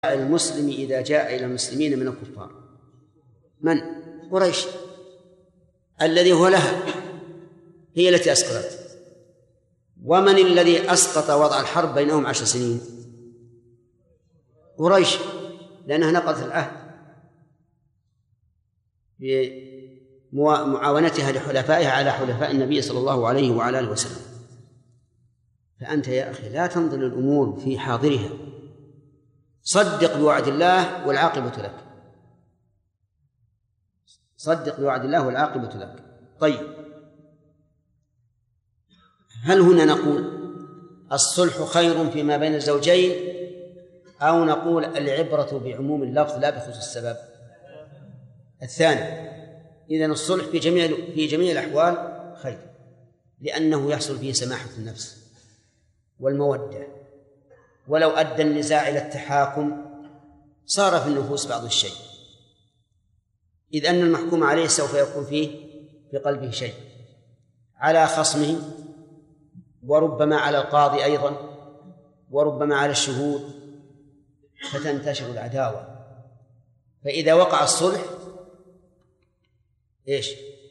المسلم إذا جاء إلى المسلمين من الكفار؟ من؟ قريش، الذي هو لها، هي التي أسقطت. ومن الذي أسقط وضع الحرب بينهم 10 سنين؟ قريش، لأنها نقضت العهد بمعاونتها لحلفائها على حلفاء النبي صلى الله عليه وعلى آله وسلم. فأنت يا أخي لا تنظر الأمور في حاضرها، صدق بوعد الله والعاقبة لك، صدق بوعد الله والعاقبة لك. طيب، هل هنا نقول الصلح خير فيما بين الزوجين، أو نقول العبرة بعموم اللفظ لا بخصوص السبب؟ الثاني. إذن الصلح في جميع الأحوال خير، لأنه يحصل فيه سماحة النفس والمودة، ولو أدى النزاع إلى التحاكم صار في النفوس بعض الشيء، إذ أن المحكوم عليه سوف يكون فيه في قلبه شيء على خصمه، وربما على القاضي أيضا، وربما على الشهود، فتنتشر العداوة. فإذا وقع الصلح إيش؟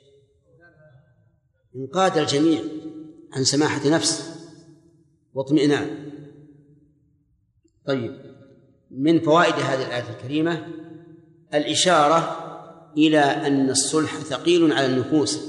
انقاد الجميع عن سماحة نفس واطمئنان. طيب، من فوائد هذه الآية الكريمة الإشارة إلى أن الصلح ثقيل على النفوس،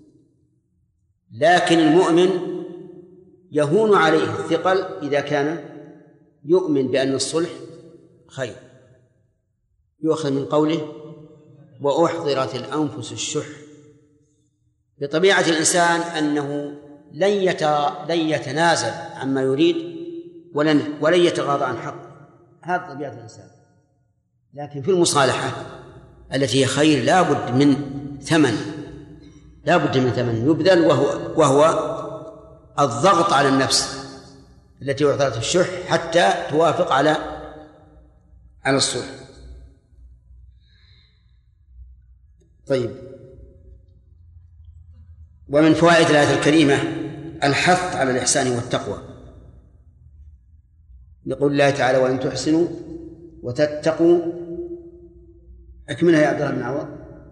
لكن المؤمن يهون عليه الثقل إذا كان يؤمن بأن الصلح خير. يؤخذ من قوله وأحضرت الأنفس الشح. بطبيعة الإنسان أنه لن يتنازل عما يريد ولن يتغاضى عن حقه، هذا طبيعة الإنسان. لكن في المصالحة التي هي خير لا بد من ثمن، يبذل، وهو الضغط على النفس التي أحضرت الشح حتى توافق على الصلح. طيب، ومن فوائد الآية الكريمة الحث على الإحسان والتقوى، يقول الله تعالى وإن تحسنوا وتتقوا. أكملها يا عبد الله بن عوض.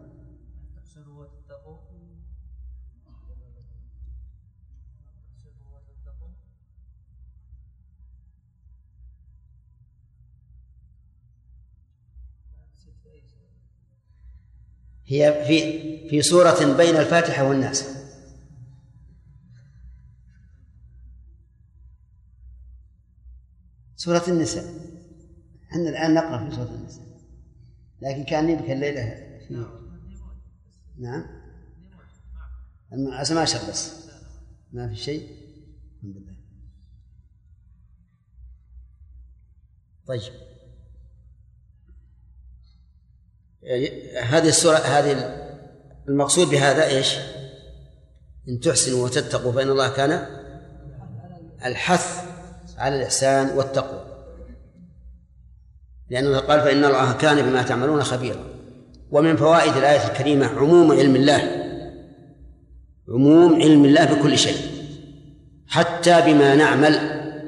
هي في سورة بين الفاتحة والناس. سورة النساء، احنا الآن نقرأ في سورة النساء، لكن كان يبكي الليلة في نعم ما شر، بس ما في شيء. الحمد لله. طيب، هذه السورة، هذه المقصود بهذا إيش؟ إن تحسنوا وتتقوا فإن الله كان الحث على الإحسان والتقوى، لأنه قال فإن الله كان بما تعملون خبيرا. ومن فوائد الآية الكريمة عموم علم الله بكل شيء حتى بما نعمل.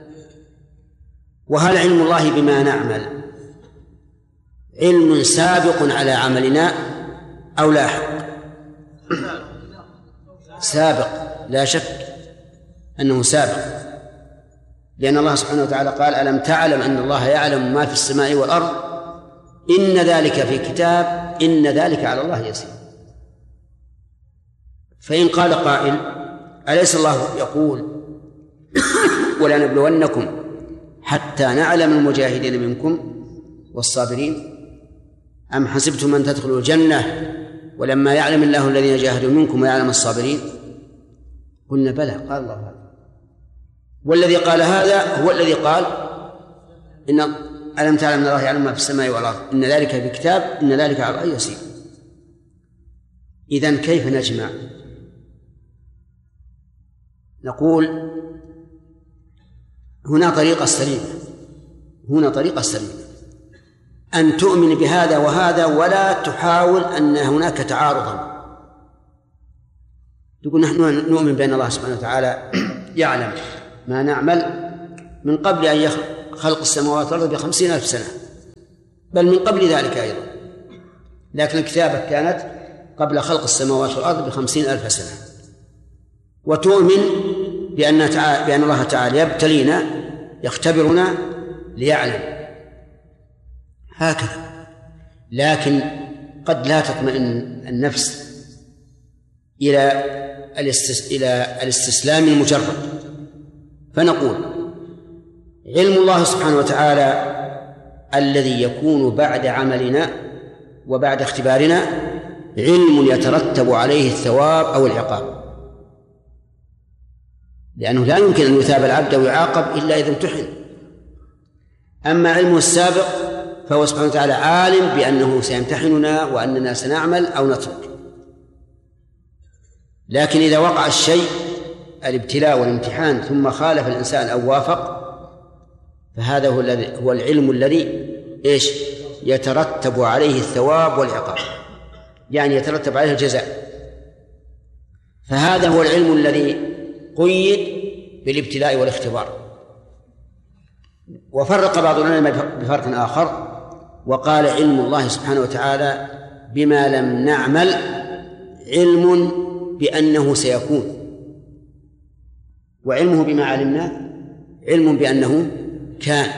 وهل علم الله بما نعمل علم سابق على عملنا أو لاحق؟ سابق، لا شك أنه سابق، لأن الله سبحانه وتعالى قال ألم تعلم أن الله يعلم ما في السماء والأرض إن ذلك في كتاب إن ذلك على الله يسير. فإن قال قائل أليس الله يقول ولنبلونكم حتى نعلم المجاهدين منكم والصابرين، أم حسبتم أن تدخلوا الجنة ولما يعلم الله الذين جاهدوا منكم ويعلم الصابرين؟ قلنا بلى، قال الله هذا. والذي قال هذا هو الذي قال إن ألم تعلم أن الله يعلم ما في السماء والأرض إن ذلك بكتاب إن ذلك على الله يسير. إذن كيف نجمع؟ نقول هنا طريقة سليمة أن تؤمن بهذا وهذا، ولا تحاول أن هناك تعارضا. تقول نحن نؤمن بأن الله سبحانه وتعالى يعلم ما نعمل من قبل أن يخلق السماوات والأرض ب50,000 سنة، بل من قبل ذلك أيضا، لكن الكتابة كانت قبل خلق السماوات والأرض ب50,000 سنة. وتؤمن بأن الله تعالى يبتلينا يختبرنا ليعلم هكذا. لكن قد لا تطمئن النفس إلى الاستسلام المجرد، فنقول علم الله سبحانه وتعالى الذي يكون بعد عملنا وبعد اختبارنا علم يترتب عليه الثواب أو العقاب، لأنه لا يمكن أن يثاب العبد ويعاقب إلا إذا امتحن. أما علمه السابق فهو سبحانه وتعالى عالم بأنه سيمتحننا وأننا سنعمل أو نترك. لكن إذا وقع الشيء الابتلاء والامتحان ثم خالف الإنسان أو وافق، فهذا هو العلم الذي يترتب عليه الثواب والعقاب، يعني يترتب عليه الجزاء. فهذا هو العلم الذي قيد بالابتلاء والاختبار. وفرق بعض العلماء بفرق آخر وقال علم الله سبحانه وتعالى بما لم نعمل علم بأنه سيكون، وعلمه بما علمنا علم بأنه كان.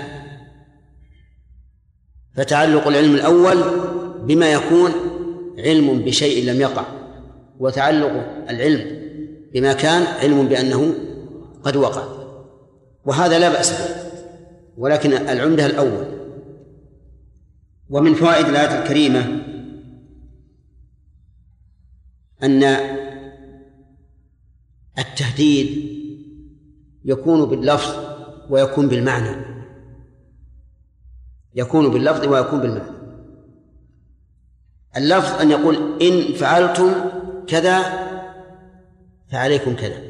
فتعلق العلم الأول بما يكون علم بشيء لم يقع، وتعلق العلم بما كان علم بأنه قد وقع، وهذا لا بأس به، ولكن العمدة الأول. ومن فوائد الآية الكريمة أن التهديد يكون باللفظ ويكون بالمعنى، يكون باللفظ ويكون بالمعنى. اللفظ أن يقول إن فعلتم كذا فعليكم كذا،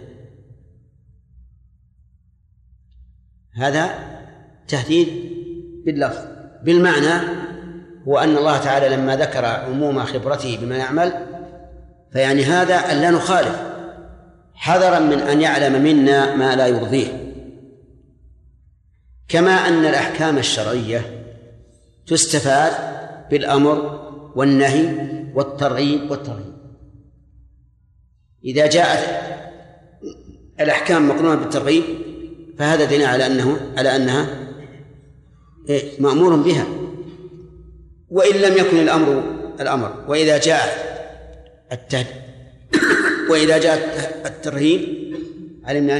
هذا تهديد باللفظ. بالمعنى هو أن الله تعالى لما ذكر عموم خبرته بما يعمل فيعني هذا أن لا نخالف، حذرا من أن يعلم منا ما لا يرضيه. كما أن الأحكام الشرعية تستفاد بالأمر والنهي والترغيب والترهيب. إذا جاءت الأحكام مقرونة بالترغيب فهذا دليل على أنها مأمور بها، وإن لم يكن الأمر. وإذا جاء الترهيب علمنا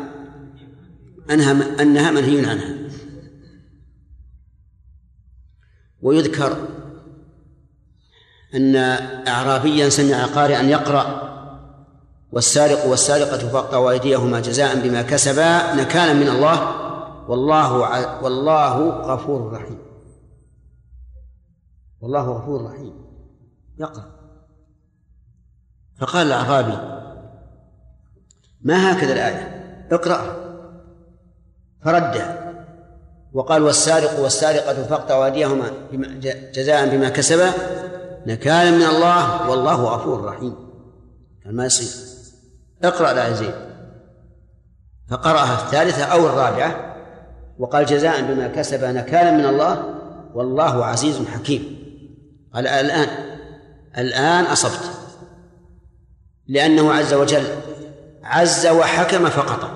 أنها منهي عنها. ويذكر أن أعرابيا سمع قارئا يقرأ والسارق والسارقة فاقطعوا أيديهما جزاء بما كسبا نكالا من الله والله غفور رحيم. والله غفور رحيم. يقرأ فقال الأعرابي ما هكذا الآية، اقرأها، فردها وقال والسارق والسارقة فاقطعوا أيديهما جزاء بما كسبا نكالا من الله والله غفور رحيم. كان ما يصير، اقرأ الآية زين. فقرأها الثالثة أو الرابعة وقال جزاء بما كسب نكالا من الله والله عزيز حكيم. قال الآن أصبت، لأنه عز وجل عز وحكم فقط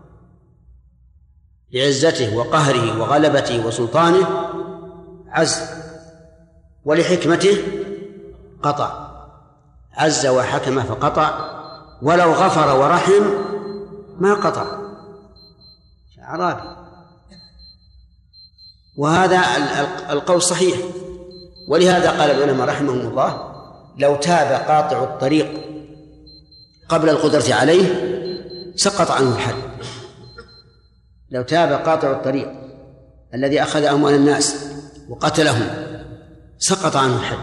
لعزته وقهره وغلبته وسلطانه عز، ولحكمته قطع. عز وحكم فقطع، ولو غفر ورحم ما قطع. أعرابي. وهذا القول صحيح، ولهذا قال العلماء رحمهم الله لو تاب قاطع الطريق قبل القدرة عليه سقط عنه الحد. لو تاب قاطع الطريق الذي أخذ أموال الناس وقتلهم سقط عنه الحد.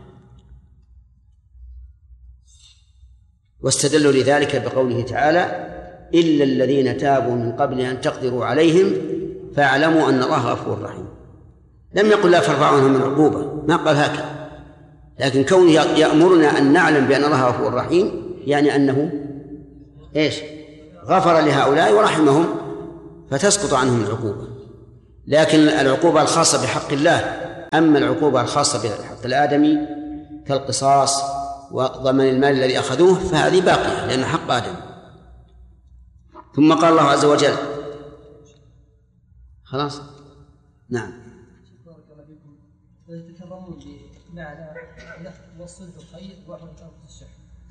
واستدلوا لذلك بقوله تعالى إلا الذين تابوا من قبل أن تقدروا عليهم فاعلموا أن الله غفور رحيم. لم يقل لا ترفعوا عنهم من عقوبة، ما قال هكذا، لكن كونه يأمرنا أن نعلم بأن الله غفور رحيم يعني أنه غفر لهؤلاء ورحمهم فتسقط عنهم العقوبة. لكن العقوبة الخاصة بحق الله أما العقوبة الخاصة بالحق الآدمي كالقصاص وضمن المال الذي أخذوه فهذه باقية لأنه حق آدم. ثم قال الله عز وجل خلاص. نعم. ويتكرمون بمعنى وصل الخير وحرة أنفس الشح.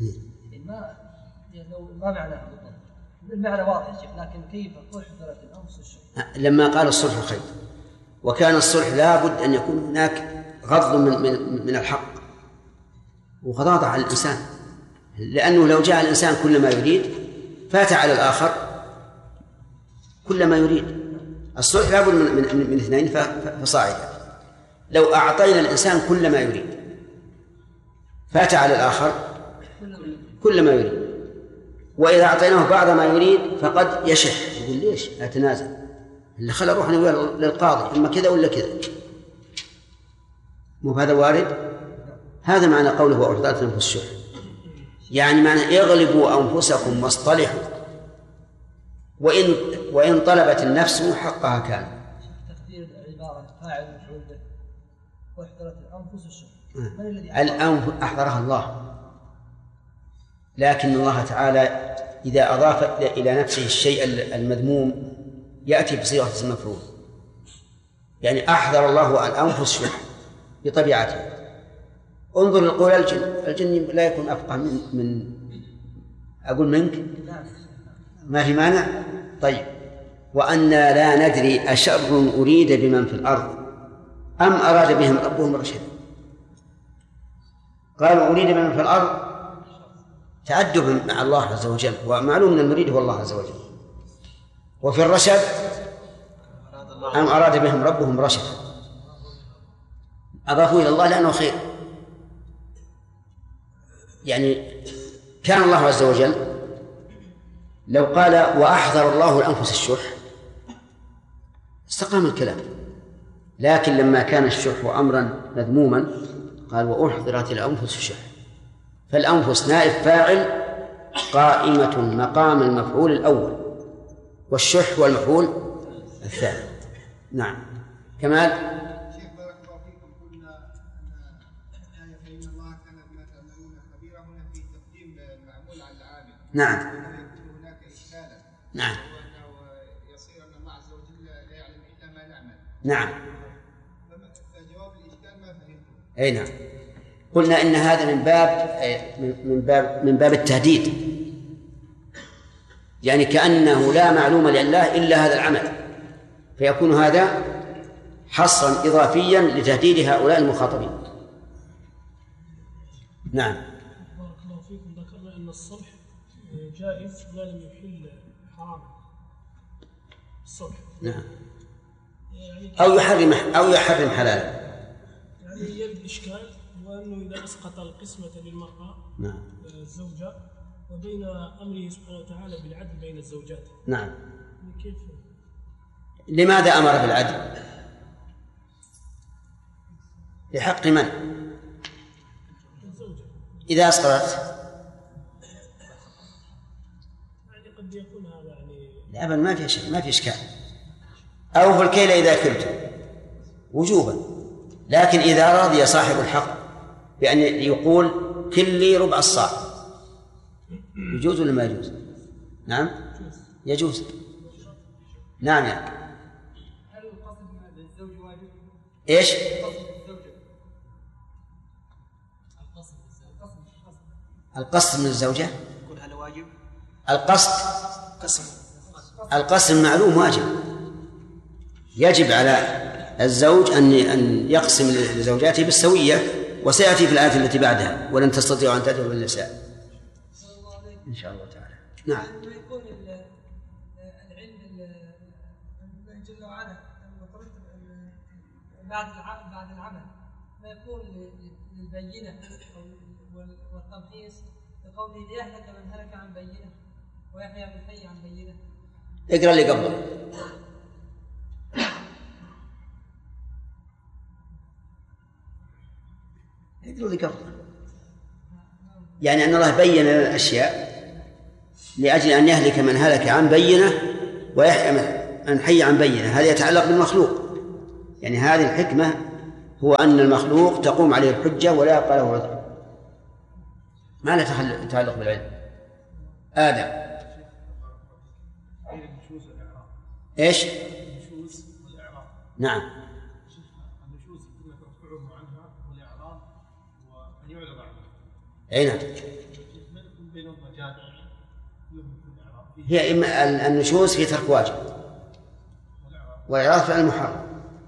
لو ما معناه بالضبط. المعنى واضح لكن كيف أحضرت الأنفس الشح؟ لما قال الصلح خير، وكان الصلح لابد أن يكون هناك غض من الحق وغضاضة على الإنسان، لأنه لو جاء الإنسان كل ما يريد فات على الآخر كل ما يريد. الصلح لابد من اثنين فصاعدا. لو أعطينا الإنسان كل ما يريد فات على الآخر كل ما يريد، وإذا أعطيناه بعض ما يريد فقد يشح يقول ليش أتنازل اللي خلى روحنا للقاضي إما كذا ولا كذا. مو هذا وارد؟ هذا معنى قوله وأحضرت أنفس الشح، يعني معنى اغلبوا أنفسكم واصطلحوا، وإن طلبت النفس حقها كان. تقدير العبارة فاعل مفعول به وأحضرت الأنفس الشح. الأنفس أحضرها الله، لكن الله تعالى إذا أضاف إلى نفسه الشيء المذموم يأتي بصيغة اسم مفعول، يعني أحضر الله الأنفس الشح بطبيعته. انظر لقول الجن لا يكون أفقه من أقول منك، ما في مانع. طيب، وأنا لا ندري أشر أريد بمن في الأرض أم أراد بهم ربهم رشدا. قالوا أريد بمن في الأرض تأدب مع الله عز وجل، ومعلوم أن المريد هو الله عز وجل. وفي الرشد أم أراد بهم ربهم رشدا، أضافوا إلى الله لأنه خير. يعني كان الله عز وجل لو قال وأحضر الله الأنفس الشح استقام الكلام، لكن لما كان الشح أمرا مذموما قال وأحضرت الأنفس الشح، فالأنفس نائب فاعل قائمة مقام المفعول الأول، والشح هو المفعول الثاني. نعم. كمال. شيخ بارك الله فيكم، قلنا أن فإن الله كان بما تعملون خبيرا هنا في تقديم المعمول على العامل. نعم. وأنه يكون هناك إشكالا. نعم. وأنه يصير أن الله عز وجل لا يعلم إلا ما نعمل. نعم. فجواب الإشكال ما فهمته. أي نعم. قلنا إن هذا من باب التهديد، يعني كأنه لا معلوم لله إلا هذا العمل، فيكون هذا حصرا إضافيا لتهديد هؤلاء المخاطبين. نعم. بارك الله فيكم. ذكرنا أن الصلح جائز ما لم يحل حرام الصلح. نعم. يعني أو يحرم حلالا. يعني يرد الإشكال وأنه إذا أسقط القسمة للمرأة نعم الزوجة وبين أمره سبحانه وتعالى بالعدل بين الزوجات. نعم. كيف؟ لماذا أمر بالعدل؟ لحق من؟ الزوجة. إذا أسقطت يعني قد يكون هذا يعني لا أبدا ما في شيء، ما في إشكال. أوفوا الكيل إذا كلتم وجوبا، لكن إذا رضي صاحب الحق بأن يقول كلي ربع الصاع يجوز ولا ما يجوز؟ نعم يجوز. نعم. يعني هل القصد من الزوج واجب؟ إيش؟ القصد من الزوجة يكون هذا واجب؟ القسم معلوم واجب، يجب على الزوج أن يقسم لزوجاته بالسوية، وسيأتي في الآية التي بعدها ولن تستطيعوا أن تدعوا النساء إن شاء الله تعالى. نعم. ما يكون العلم الله جل وعلا بعد العمل ما يكون للبينة والتمحيص لقوله ليهلك من هلك عن بينة ويحيى من حي عن بينة. اقرأ اللي قبله. اقرأ اللي قبله. يعني أن الله بين لنا الأشياء لأجل أن يهلك من هلك عن بينة ويحيى من حي عن بينة. هذا يتعلق بالمخلوق، يعني هذه الحكمة هو أن المخلوق تقوم عليه الحجة ولا يبقى له عذر، ما له تعلق بالعلم. آدم إيش؟ النشوز والإعراض. نعم. النشوز كنا ترفعه عنها والإعراض وأن يعرض عنها. أي نعم. بينهم مجال هي إما النشوز في ترك واجب والإعراض في المحرم.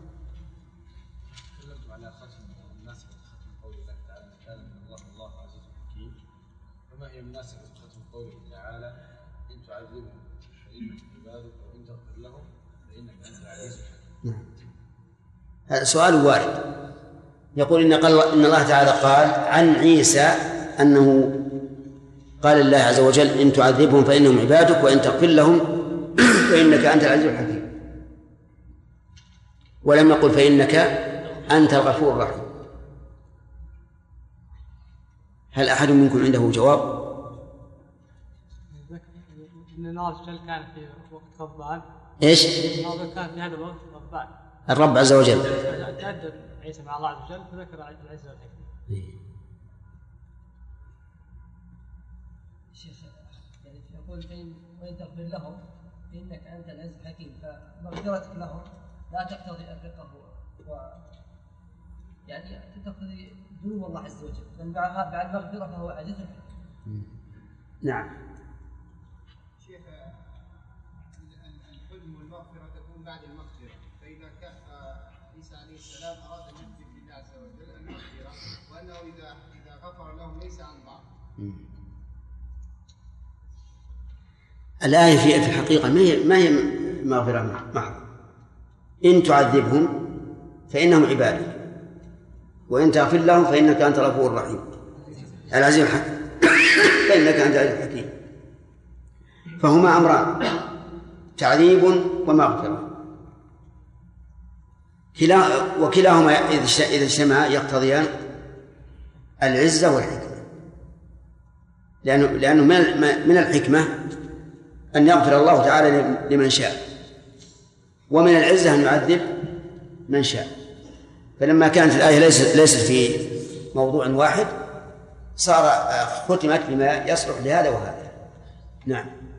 تكلمتم على ختم مناسبة ختم قول الله تعالى كان من الله عزيز حكيم، فما هي مناسبة ختم قوله تعالى إن تعذبهم فإنك عبادك وإن تغفر لهم فإنك أنت العزيز الحكيم؟ هذا سؤال وارد. يقول إن الله تعالى قال عن عيسى أنه قال الله عز وجل إن تعذبهم فإنهم عبادك وإن تغفر لهم فإنك أنت العزيز الحكيم، ولم يقل فإنك أنت الغفور الرحيم. هل أحد منكم عنده جواب؟ إن الله عز وجل كان في وقت غضبان. إيش؟ الله كان في هذا الوقت غضبان. الرب عز وجل. تأدب عيسى مع الله عز وجل فذكر العزة والحكمة. شيخ يعني يقول وإن تغفر لهم فإنك أنت العزيز الحكيم، فمغفرتك لهم لا تقتضي الرقة يعني تقتضي ذنوب الله عز وجل، بل بعد مغفرة فهو عزيز حكيم. نعم. شيخ الحلم والمغفرة تكون بعد المغفرة، فإذا كان عيسى عليه السلام أراد أن يثبت لله عز وجل المغفرة وأنه إذا غفر لهم ليس عن ضعف. الآية في الحقيقة ما هي مغفرة محضة. إن تعذبهم فإنهم عبادك وإن تغفر لهم فإنك أنت الغفور الرحيم العزيز الحكيم فإنك أنت العزيز الحكيم. فهما أمران، تعذيب ومغفرة، وكلاهما إذا اجتمعا يقتضيان العزة والحكمة، لأنه من الحكمة أن يغفر الله تعالى لمن شاء، ومن العزة أن يعذب من شاء. فلما كانت الآية ليست في موضوع واحد ختمت بما يصلح لهذا وهذا. نعم.